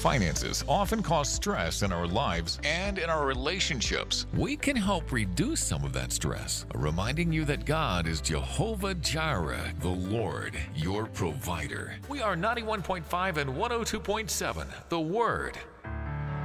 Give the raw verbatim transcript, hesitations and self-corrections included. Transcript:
Finances often cause stress in our lives and in our relationships. We can help reduce some of that stress, reminding you that God is Jehovah Jireh, the Lord, your provider. We are ninety-one point five and one oh two point seven, The Word.